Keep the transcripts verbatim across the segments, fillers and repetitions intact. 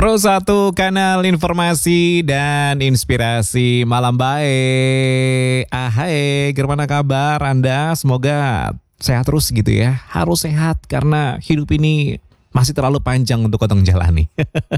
Pro satu kanal informasi dan inspirasi malam baik. Ah, hai, gimana kabar Anda? Semoga sehat terus gitu ya. Harus sehat karena hidup ini masih terlalu panjang untuk kotong jalani.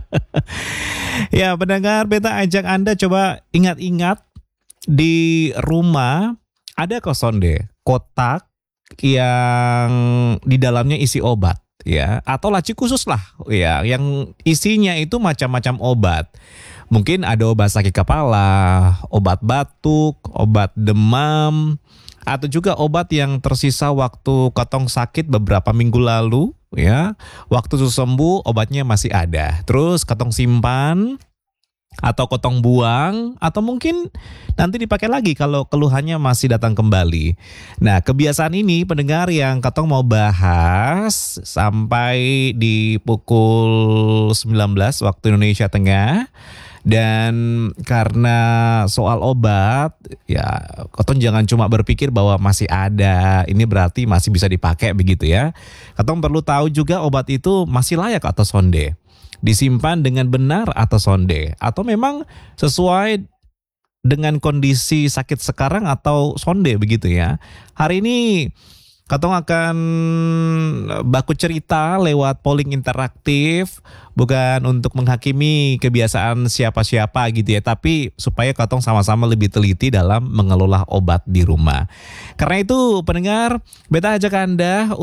Ya, pendengar beta ajak Anda coba ingat-ingat di rumah ada kosonde, kotak yang di dalamnya isi obat. Ya, atau laci khusus lah ya, yang isinya itu macam-macam obat. Mungkin ada obat sakit kepala, obat batuk, obat demam, atau juga obat yang tersisa waktu kotong sakit beberapa minggu lalu ya. Waktu sembuh obatnya masih ada. Terus kotong simpan atau kotong buang, atau mungkin nanti dipakai lagi kalau keluhannya masih datang kembali. Nah, kebiasaan ini pendengar yang Katong mau bahas sampai di pukul sembilan belas waktu Indonesia Tengah. Dan karena soal obat, ya Katong jangan cuma berpikir bahwa masih ada, ini berarti masih bisa dipakai begitu ya. Katong perlu tahu juga obat itu masih layak atau sonde, disimpan dengan benar atau sonde, atau memang sesuai dengan kondisi sakit sekarang atau sonde begitu ya. Hari ini Katong akan baku cerita lewat polling interaktif, bukan untuk menghakimi kebiasaan siapa-siapa gitu ya, tapi supaya Katong sama-sama lebih teliti dalam mengelola obat di rumah. Karena itu pendengar, beta ajak Anda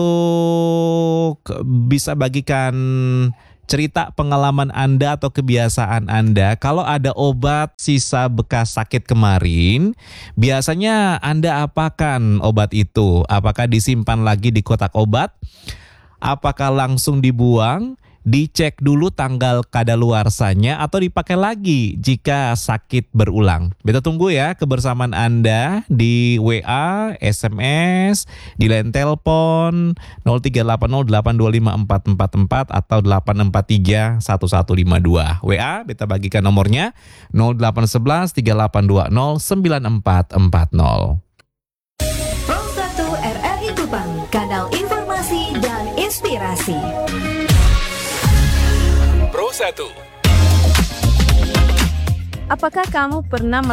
untuk bisa bagikan cerita pengalaman Anda atau kebiasaan Anda. Kalau ada obat sisa bekas sakit kemarin, biasanya Anda apakan obat itu? Apakah disimpan lagi di kotak obat? Apakah langsung dibuang? Dicek dulu tanggal kadaluarsanya atau dipakai lagi jika sakit berulang. Beta tunggu ya kebersamaan Anda di W A, S M S, di line telepon nol tiga delapan nol delapan dua lima empat empat empat atau delapan empat tiga satu satu lima dua. W A beta bagikan nomornya nol delapan satu satu tiga delapan dua nol sembilan empat empat nol. Pro satu R R I Kupang, kanal informasi dan inspirasi. Pro satu. Apakah kamu pernah